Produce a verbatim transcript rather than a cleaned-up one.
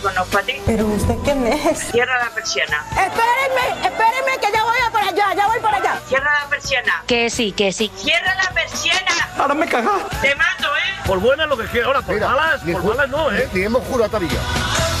conozco a ti. ¿Pero usted quién es? Cierra la persiana. Espérenme, espérenme que ya voy a por allá, ya voy por allá. Cierra la persiana. Que sí, que sí. Cierra la persiana. Ahora me cagas. Te mato, ¿eh? Por buenas lo que quiera, ahora por Mira, malas, ni por ju- malas no, ¿eh? Ni hemos jurado todavía.